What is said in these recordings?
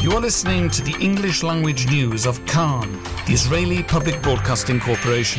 You're listening to the English language news of Khan, the Israeli Public Broadcasting Corporation.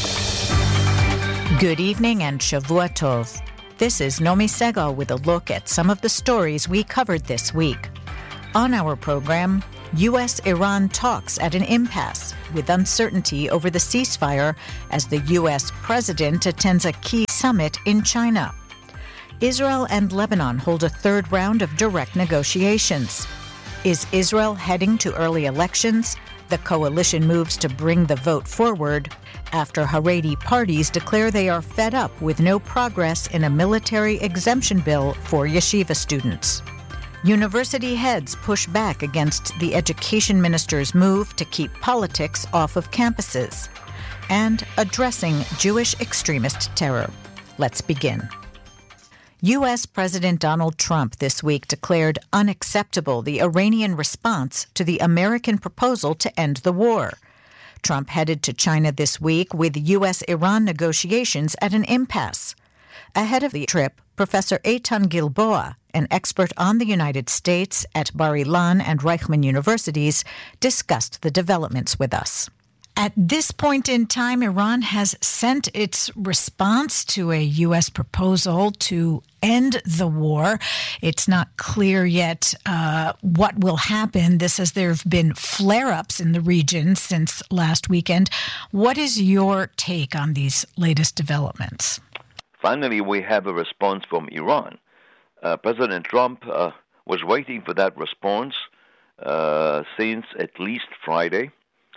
Good evening and Shavua Tov. This is Nomi Segal with a look at some of the stories we covered this week. On our program, U.S.-Iran talks at an impasse with uncertainty over the ceasefire as the U.S. president attends a key summit in China. Israel and Lebanon hold a third round of direct negotiations. Is Israel heading to early elections? The coalition moves to bring the vote forward after Haredi parties declare they are fed up with no progress in a military exemption bill for yeshiva students. University heads push back against the education minister's move to keep politics off of campuses. And addressing Jewish extremist terror. Let's begin. U.S. President Donald Trump this week declared unacceptable the Iranian response to the American proposal to end the war. Trump headed to China this week with U.S.-Iran negotiations at an impasse. Ahead of the trip, Professor Eitan Gilboa, an expert on the United States at Bar-Ilan and Reichman universities, discussed the developments with us. At this point in time, Iran has sent its response to a U.S. proposal to end the war. It's not clear yet what will happen. This as there have been flare-ups in the region since last weekend. What is your take on these latest developments? Finally, we have a response from Iran. President Trump was waiting for that response since at least Friday.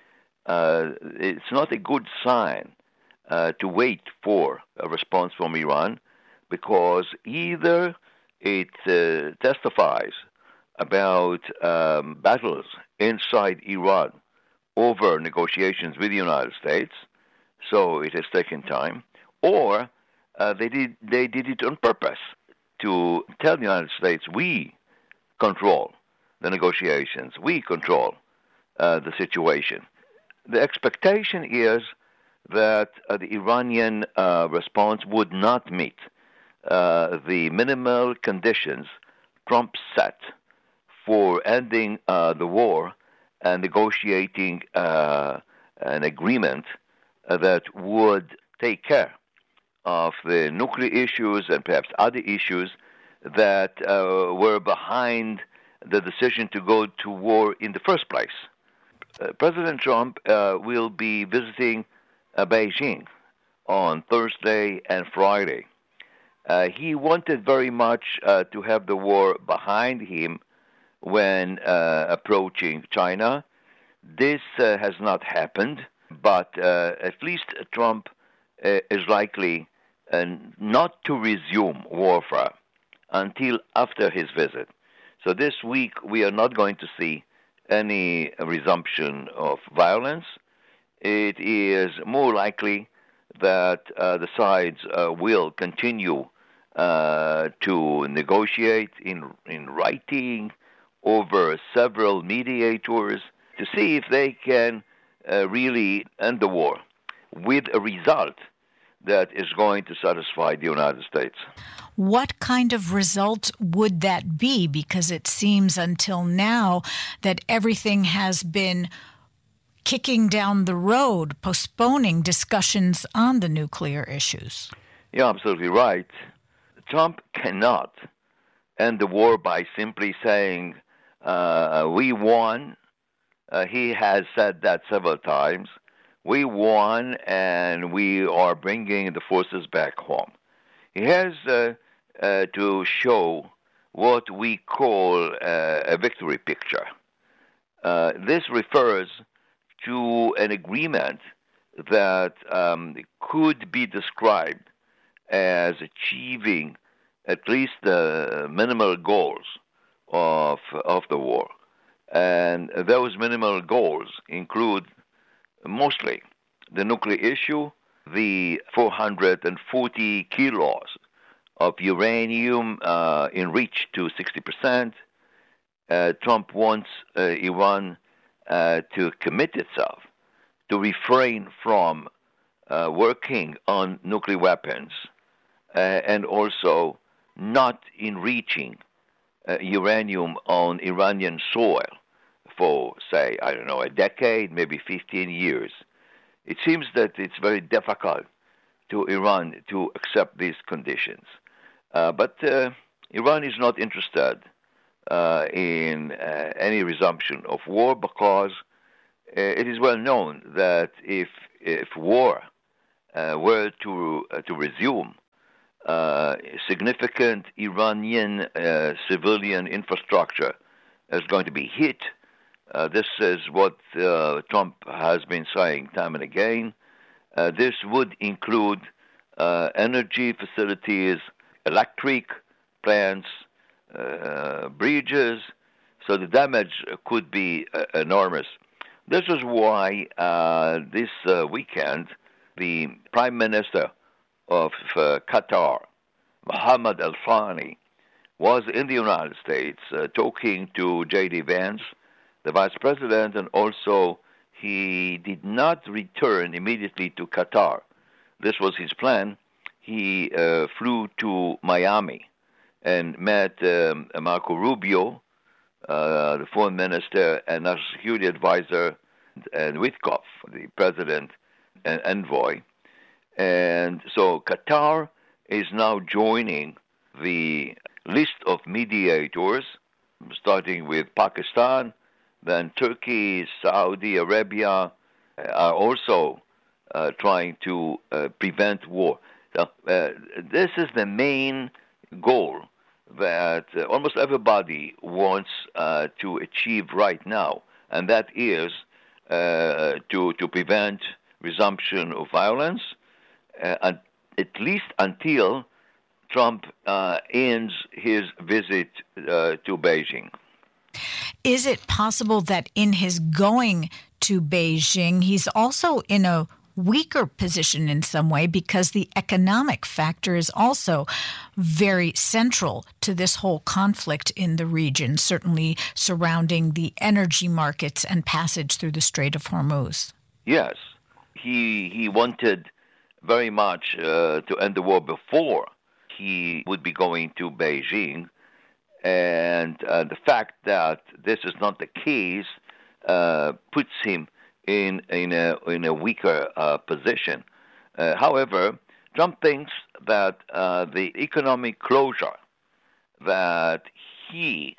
It's not a good sign to wait for a response from Iran, because either it testifies about battles inside Iran over negotiations with the United States, so it has taken time, or they did it on purpose to tell the United States, we control the negotiations, we control the situation. The expectation is that the Iranian response would not meet the minimal conditions Trump set for ending the war and negotiating an agreement that would take care of the nuclear issues and perhaps other issues that were behind the decision to go to war in the first place. President Trump will be visiting Beijing on Thursday and Friday. He wanted very much to have the war behind him when approaching China. This has not happened, but at least Trump is likely not to resume warfare until after his visit. So this week we are not going to see any resumption of violence. It is more likely that the sides will continue to negotiate in writing over several mediators to see if they can really end the war with a result that is going to satisfy the United States. What kind of result would that be? Because it seems until now that everything has been kicking down the road, postponing discussions on the nuclear issues. You're absolutely right. Trump cannot end the war by simply saying, we won. He has said that several times. We won, and we are bringing the forces back home. He has to show what we call a victory picture. This refers to an agreement that could be described as achieving at least the minimal goals of the war. And those minimal goals include mostly the nuclear issue, the 440 kilos of uranium enriched to 60%. Trump wants Iran to commit itself to refrain from working on nuclear weapons and also not enriching uranium on Iranian soil. for, say, I don't know, a decade, maybe 15 years. It seems that it's very difficult to Iran to accept these conditions. But Iran is not interested in any resumption of war because it is well known that if war were to resume, significant Iranian civilian infrastructure is going to be hit. This is what Trump has been saying time and again. This would include energy facilities, electric plants, bridges, so the damage could be enormous. This is why this weekend the Prime Minister of Qatar, Mohammed Al Thani, was in the United States talking to J.D. Vance, the Vice President, and also he did not return immediately to Qatar. This was his plan. He flew to Miami and met Marco Rubio, the foreign minister and national security advisor, and Witkoff, the president and envoy. And so Qatar is now joining the list of mediators, starting with Pakistan, then Turkey, Saudi Arabia are also trying to prevent war. So, this is the main goal that almost everybody wants to achieve right now, and that is to prevent resumption of violence, at least until Trump ends his visit to Beijing. Is it possible that in his going to Beijing, he's also in a weaker position in some way because the economic factor is also very central to this whole conflict in the region, certainly surrounding the energy markets and passage through the Strait of Hormuz? Yes. He wanted very much to end the war before he would be going to Beijing. And the fact that this is not the case puts him in a weaker position. However, Trump thinks that the economic closure that he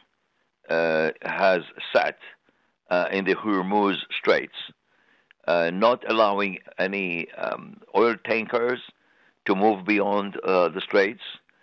has set in the Hormuz Straits, not allowing any oil tankers to move beyond the straits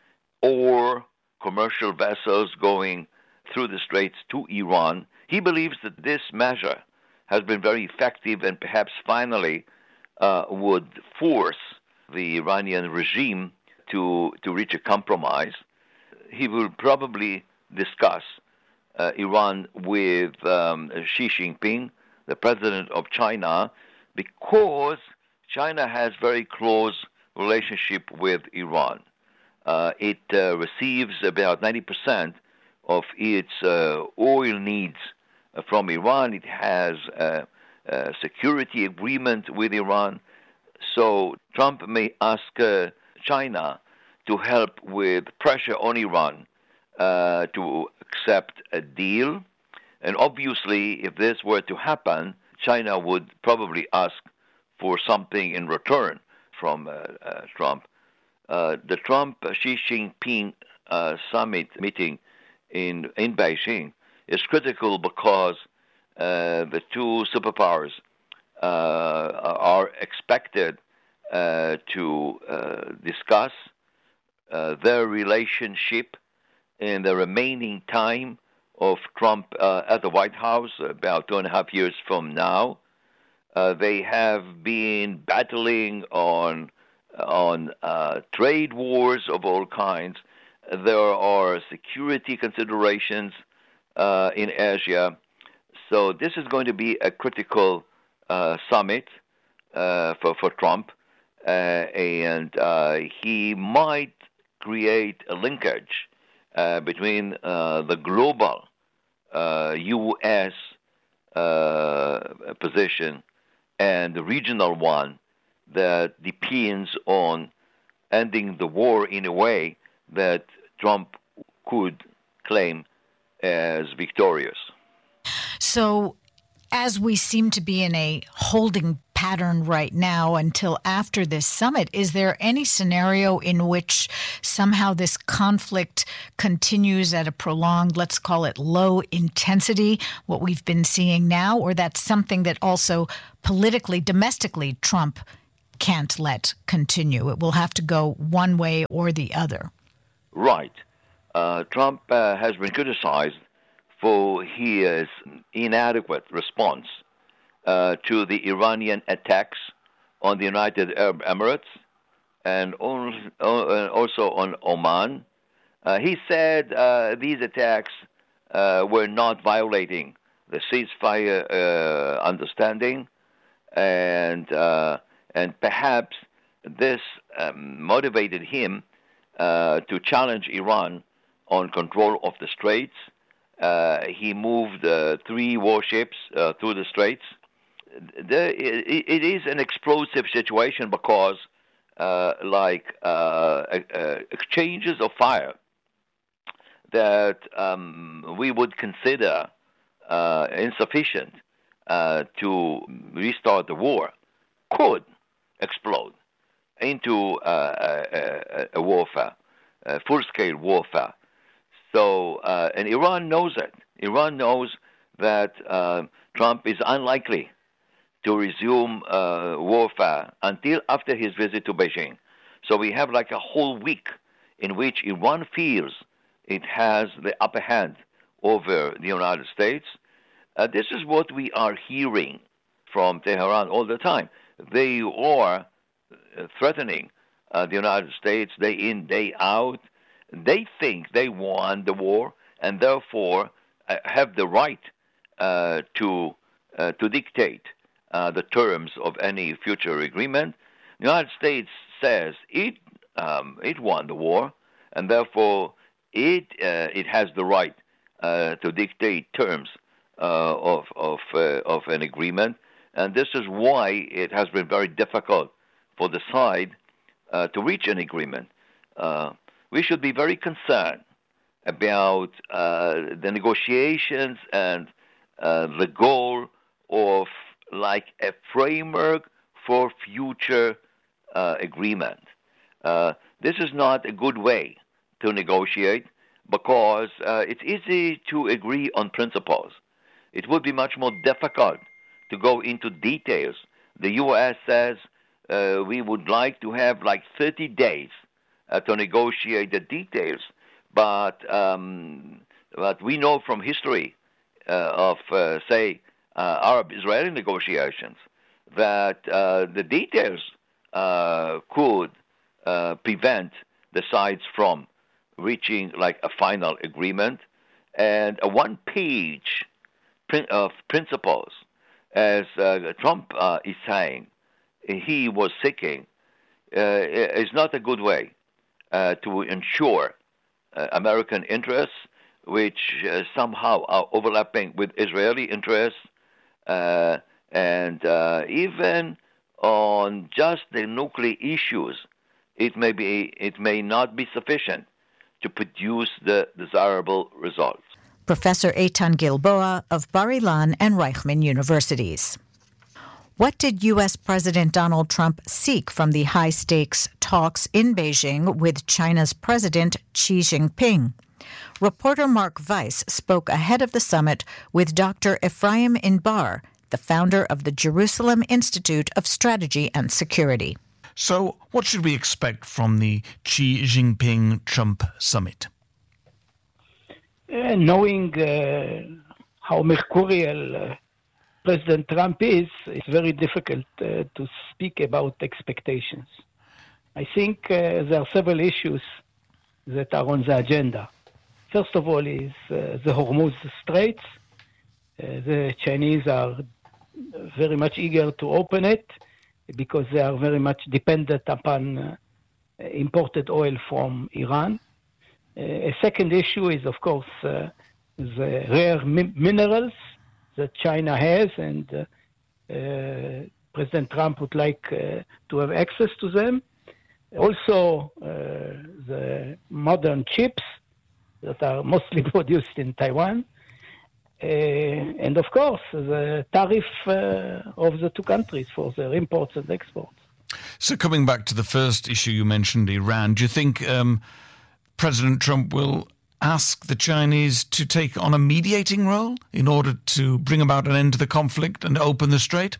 or commercial vessels going through the straits to Iran, he believes that this measure has been very effective and perhaps finally would force the Iranian regime to reach a compromise. He will probably discuss Iran with Xi Jinping, the president of China, because China has very close relationship with Iran. It receives about 90% of its oil needs from Iran. It has a security agreement with Iran. So Trump may ask China to help with pressure on Iran to accept a deal. And obviously, if this were to happen, China would probably ask for something in return from Trump. The Trump-Xi Jinping summit meeting in Beijing is critical because the two superpowers are expected to discuss their relationship in the remaining time of Trump at the White House, about 2.5 years from now. They have been battling on trade wars of all kinds. There are security considerations in Asia. So this is going to be a critical summit for Trump, and he might create a linkage between the global U.S. position and the regional one that depends on ending the war in a way that Trump could claim as victorious. So as we seem to be in a holding pattern right now until after this summit, is there any scenario in which somehow this conflict continues at a prolonged, let's call it low intensity, what we've been seeing now, or that's something that also politically, domestically, Trump can't let continue? It will have to go one way or the other. Right. Trump has been criticized for his inadequate response to the Iranian attacks on the United Arab Emirates and also on Oman. He said these attacks were not violating the ceasefire understanding, and perhaps this motivated him to challenge Iran on control of the Straits. He moved 3 warships through the Straits. It is an explosive situation because, exchanges of fire that we would consider insufficient to restart the war could explode into a warfare, full-scale warfare. So, and Iran knows it. Iran knows that Trump is unlikely to resume warfare until after his visit to Beijing. So we have like a whole week in which Iran feels it has the upper hand over the United States. This is what we are hearing from Tehran all the time. They are threatening the United States day in, day out. They think they won the war and therefore have the right to dictate the terms of any future agreement. The United States says it won the war and therefore it has the right to dictate terms of an agreement, and this is why it has been very difficult for the side to reach an agreement. We should be very concerned about the negotiations and the goal of like a framework for future agreement. This is not a good way to negotiate because it's easy to agree on principles. It would be much more difficult to go into details. The U.S. says we would like to have like 30 days to negotiate the details, but we know from history of, say, Arab-Israeli negotiations that the details could prevent the sides from reaching like a final agreement, and a one-page of principles, as Trump is saying, he was seeking, is not a good way to ensure American interests, which somehow are overlapping with Israeli interests, and even on just the nuclear issues, it may not be sufficient to produce the desirable results. Professor Eitan Gilboa of Bar-Ilan and Reichman Universities. What did U.S. President Donald Trump seek from the high-stakes talks in Beijing with China's President Xi Jinping? Reporter Mark Weiss spoke ahead of the summit with Dr. Ephraim Inbar, the founder of the Jerusalem Institute of Strategy and Security. So, what should we expect from the Xi Jinping-Trump summit? Knowing how mercurial President Trump is, it's very difficult to speak about expectations. I think there are several issues that are on the agenda. First of all is the Hormuz Straits. The Chinese are very much eager to open it because they are very much dependent upon imported oil from Iran. A second issue is, of course, the rare minerals that China has, and President Trump would like to have access to them. Also, the modern chips that are mostly produced in Taiwan. And of course, the tariff of the two countries for their imports and exports. So coming back to the first issue you mentioned, Iran, do you think President Trump will ask the Chinese to take on a mediating role in order to bring about an end to the conflict and open the strait?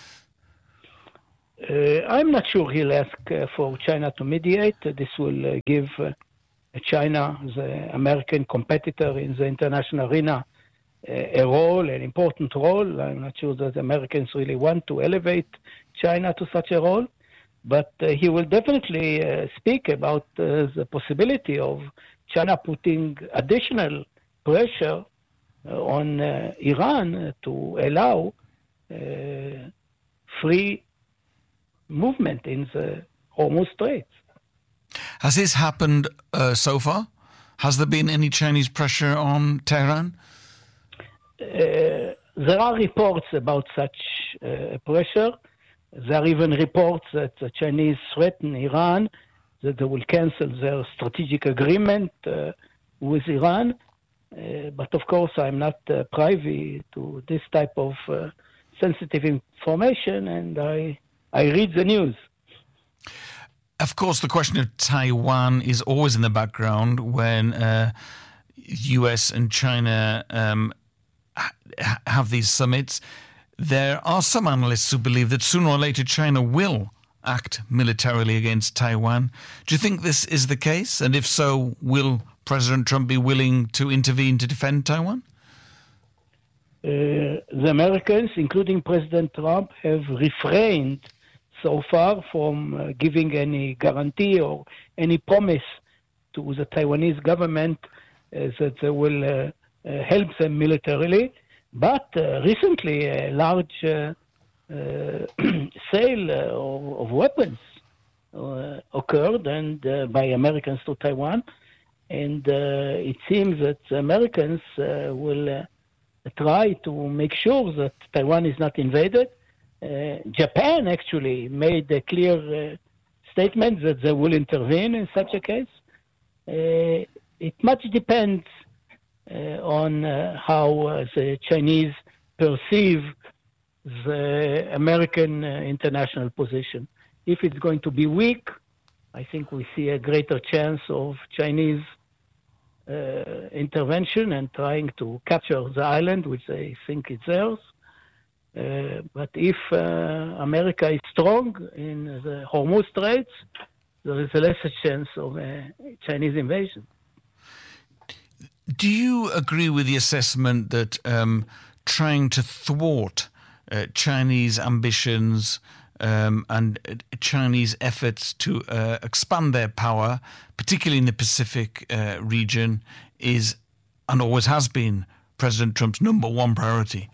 I'm not sure he'll ask for China to mediate. This will give China, the American competitor in the international arena, a role, an important role. I'm not sure that the Americans really want to elevate China to such a role, but he will definitely speak about the possibility of China putting additional pressure on Iran to allow free movement in the Hormuz Straits. Has this happened so far? Has there been any Chinese pressure on Tehran? There are reports about such pressure. There are even reports that the Chinese threaten Iran, that they will cancel their strategic agreement with Iran. But of course, I'm not privy to this type of sensitive information, and I read the news. Of course, the question of Taiwan is always in the background when US and China have these summits. There are some analysts who believe that sooner or later China will act militarily against Taiwan. Do you think this is the case? And if so, will President Trump be willing to intervene to defend Taiwan? The Americans, including President Trump, have refrained so far from giving any guarantee or any promise to the Taiwanese government that they will help them militarily. But recently, a large sale of weapons occurred and by Americans to Taiwan. And it seems that the Americans will try to make sure that Taiwan is not invaded. Japan actually made a clear statement that they will intervene in such a case. It much depends on how the Chinese perceive the American international position. If it's going to be weak, I think we see a greater chance of Chinese intervention and trying to capture the island, which they think is theirs. But if America is strong in the Hormuz Straits, there is a lesser chance of a Chinese invasion. Do you agree with the assessment that trying to thwart Chinese ambitions and Chinese efforts to expand their power, particularly in the Pacific region, is and always has been President Trump's number one priority?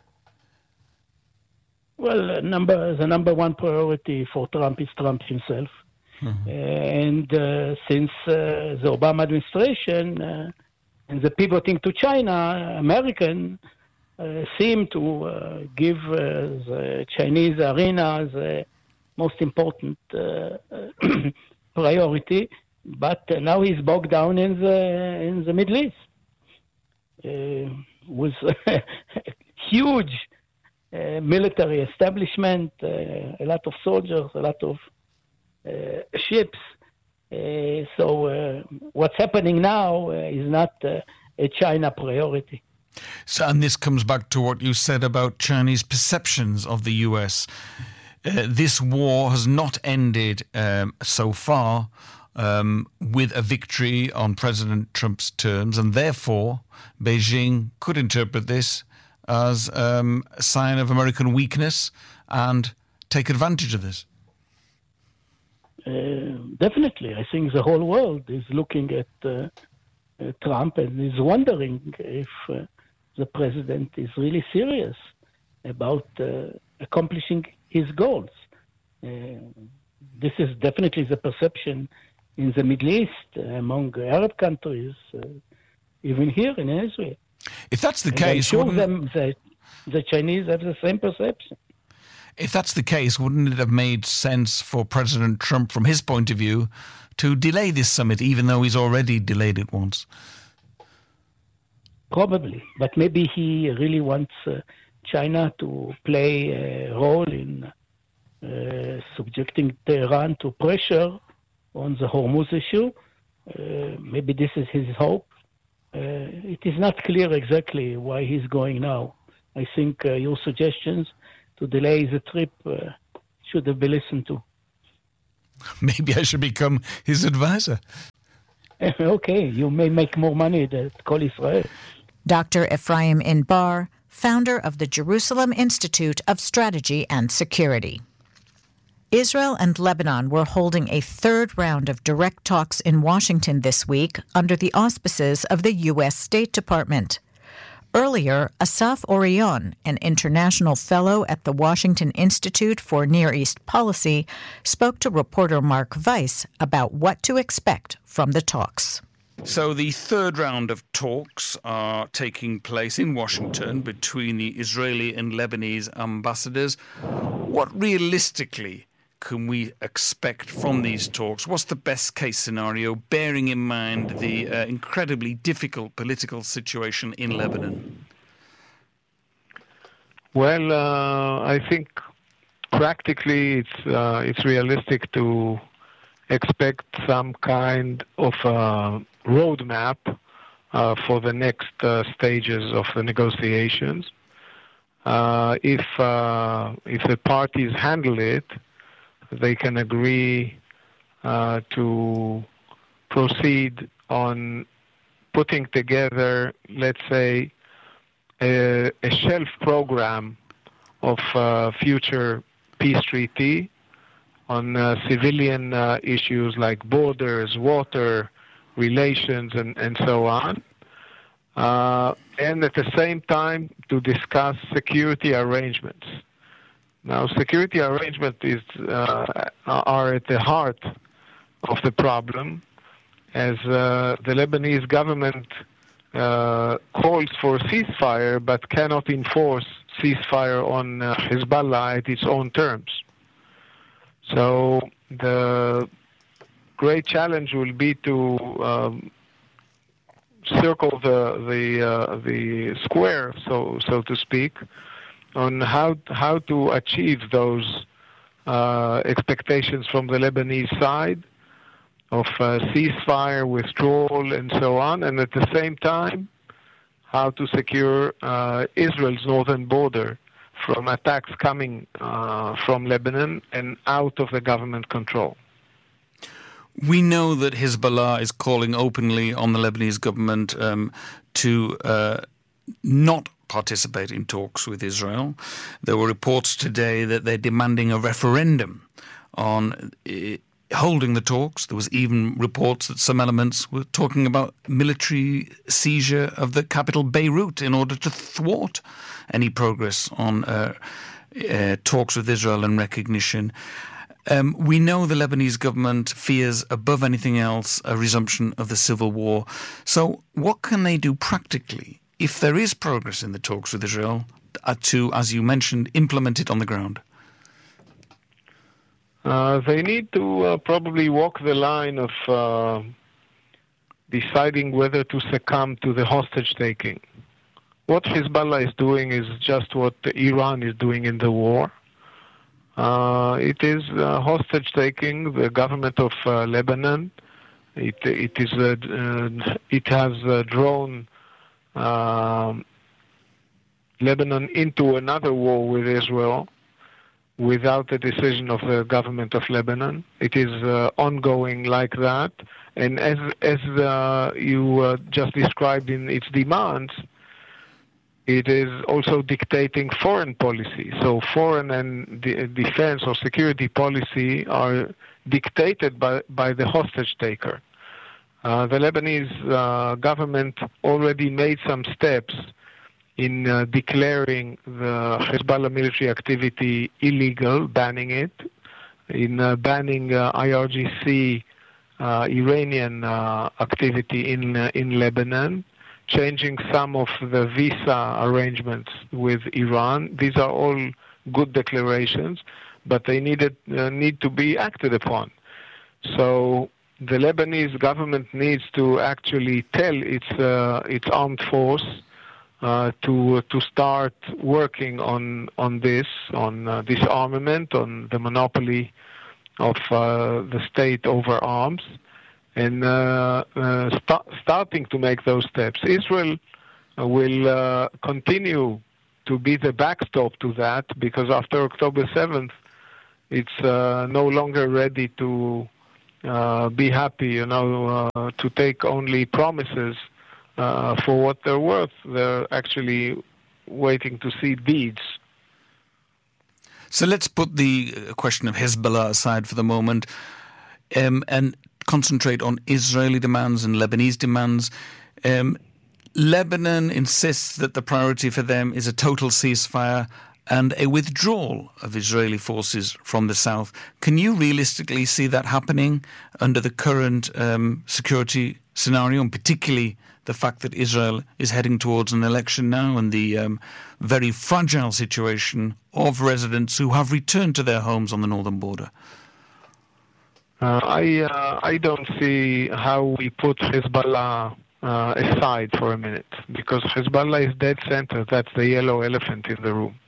Well, the number one priority for Trump is Trump himself. Mm-hmm. And since the Obama administration and the pivoting to China, American seem to give the Chinese arena the most important priority. But now he's bogged down in the Middle East with huge military establishment, a lot of soldiers, a lot of ships. So what's happening now is not a China priority. So, and this comes back to what you said about Chinese perceptions of the US. This war has not ended so far with a victory on President Trump's terms, and therefore Beijing could interpret this as a sign of American weakness and take advantage of this. Definitely. I think the whole world is looking at Trump and is wondering if the president is really serious about accomplishing his goals. This is definitely the perception in the Middle East, among Arab countries, even here in Israel. If that's the and case, I'm sure the Chinese have the same perception. If that's the case, wouldn't it have made sense for President Trump, from his point of view, to delay this summit, even though he's already delayed it once? Probably, but maybe he really wants China to play a role in subjecting Tehran to pressure on the Hormuz issue. Maybe this is his hope. It is not clear exactly why he's going now. I think your suggestions to delay the trip should have been listened to. Maybe I should become his advisor. Okay, you may make more money than Kol Israel. Dr. Ephraim Inbar, founder of the Jerusalem Institute of Strategy and Security. Israel and Lebanon were holding a third round of direct talks in Washington this week under the auspices of the U.S. State Department. Earlier, Asaf Orion, an international fellow at the Washington Institute for Near East Policy, spoke to reporter Mark Weiss about what to expect from the talks. So the third round of talks are taking place in Washington between the Israeli and Lebanese ambassadors. What realistically can we expect from these talks? What's the best case scenario, bearing in mind the incredibly difficult political situation in Lebanon? Well, I think practically it's realistic to expect some kind of roadmap for the next stages of the negotiations. If the parties handle it, they can agree to proceed on putting together, let's say, a shelf program of future peace treaty on civilian issues like borders, water, relations, and so on. And at the same time, to discuss security arrangements. Now, security arrangements are at the heart of the problem, as the Lebanese government calls for ceasefire but cannot enforce ceasefire on Hezbollah at its own terms. So the great challenge will be to circle the square, so to speak, on how to achieve those expectations from the Lebanese side of ceasefire, withdrawal, and so on, and at the same time, how to secure Israel's northern border from attacks coming from Lebanon and out of the government control. We know that Hezbollah is calling openly on the Lebanese government to not participate in talks with Israel. There were reports today that they're demanding a referendum on holding the talks. There was even reports that some elements were talking about military seizure of the capital Beirut in order to thwart any progress on talks with Israel and recognition. We know the Lebanese government fears above anything else a resumption of the civil war. So what can they do practically if there is progress in the talks with Israel to, as you mentioned, implement it on the ground? They need to probably walk the line of deciding whether to succumb to the hostage-taking. What Hezbollah is doing is just what Iran is doing in the war. It is hostage-taking the government of Lebanon. It has drawn Lebanon into another war with Israel without the decision of the government of Lebanon. It is ongoing like that. And as you just described in its demands, it is also dictating foreign policy. So foreign and defense or security policy are dictated by the hostage taker. The Lebanese government already made some steps in declaring the Hezbollah military activity illegal, banning it, in banning IRGC Iranian activity in Lebanon, changing some of the visa arrangements with Iran. These are all good declarations, but they need to be acted upon. So the Lebanese government needs to actually tell its armed force to start working on disarmament, on the monopoly of the state over arms, and starting to make those steps. Israel will continue to be the backstop to that, because after October 7th, it's no longer ready to be happy, to take only promises for what they're worth. They're actually waiting to see deeds. So let's put the question of Hezbollah aside for the moment and concentrate on Israeli demands and Lebanese demands. Lebanon insists that the priority for them is a total ceasefire and a withdrawal of Israeli forces from the south. Can you realistically see that happening under the current security scenario, and particularly the fact that Israel is heading towards an election now and the very fragile situation of residents who have returned to their homes on the northern border? I don't see how we put Hezbollah aside for a minute, because Hezbollah is dead center. That's the yellow elephant in the room.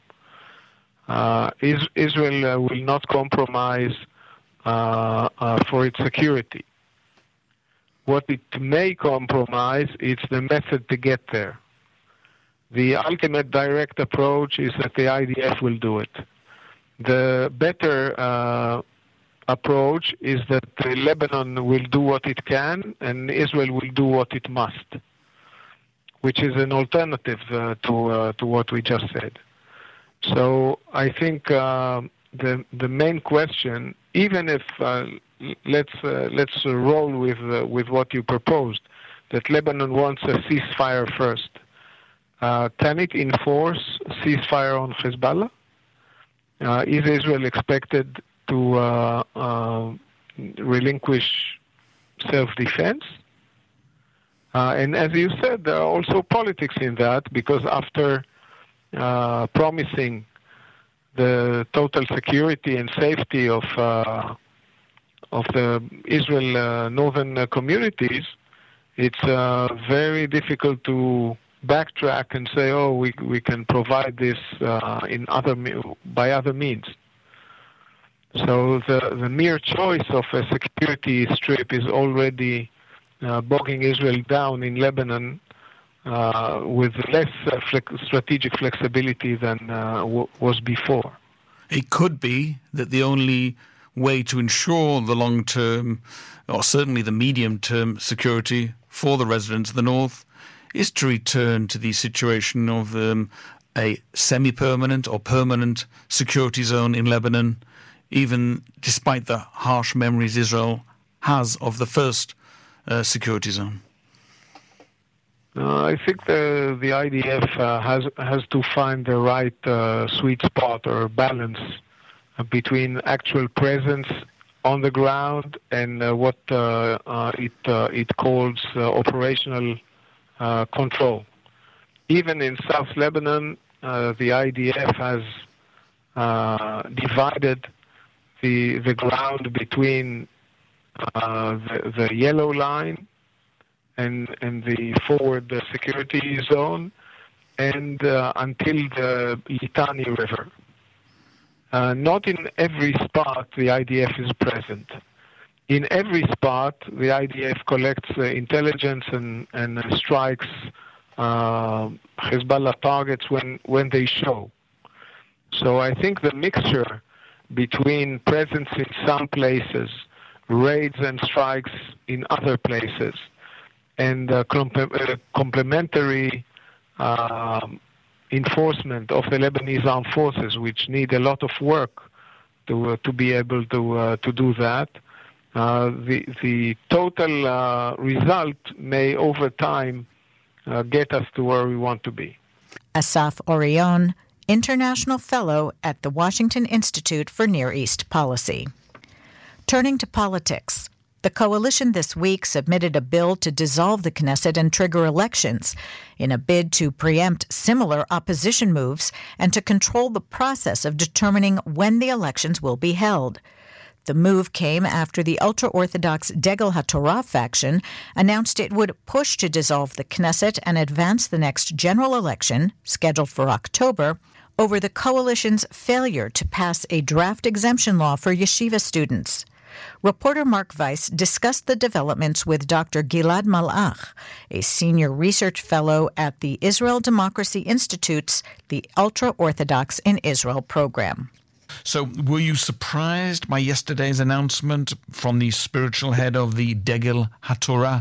Israel will not compromise for its security. What it may compromise is the method to get there. The ultimate direct approach is that the IDF will do it. The better approach is that Lebanon will do what it can and Israel will do what it must, which is an alternative to what we just said. So I think the main question, even if let's roll with what you proposed, that Lebanon wants a ceasefire first. Can it enforce ceasefire on Hezbollah? Is Israel expected to relinquish self-defense? And as you said, there are also politics in that, because after promising the total security and safety of the Israel northern communities, it's very difficult to backtrack and say, oh, we can provide this by other means. So the mere choice of a security strip is already bogging Israel down in Lebanon with less strategic flexibility than was before. It could be that the only way to ensure the long-term, or certainly the medium-term security for the residents of the north is to return to the situation of a semi-permanent or permanent security zone in Lebanon, even despite the harsh memories Israel has of the first security zone. I think the IDF has to find the right sweet spot or balance between actual presence on the ground and what it calls operational control. Even in South Lebanon, the IDF has divided the ground between the yellow line and the forward security zone and until the Litani River. Not in every spot the IDF is present. In every spot, the IDF collects intelligence and strikes Hezbollah targets when they show. So I think the mixture between presence in some places, raids and strikes in other places, and complementary enforcement of the Lebanese armed forces, which need a lot of work to be able to do that. The total result may, over time, get us to where we want to be. Asaf Orion, International Fellow at the Washington Institute for Near East Policy. Turning to politics, the coalition this week submitted a bill to dissolve the Knesset and trigger elections in a bid to preempt similar opposition moves and to control the process of determining when the elections will be held. The move came after the ultra-Orthodox Degel HaTorah faction announced it would push to dissolve the Knesset and advance the next general election, scheduled for October, over the coalition's failure to pass a draft exemption law for yeshiva students. Reporter Mark Weiss discussed the developments with Dr. Gilad Malach, a senior research fellow at the Israel Democracy Institute's The Ultra-Orthodox in Israel program. So were you surprised by yesterday's announcement from the spiritual head of the Degel HaTorah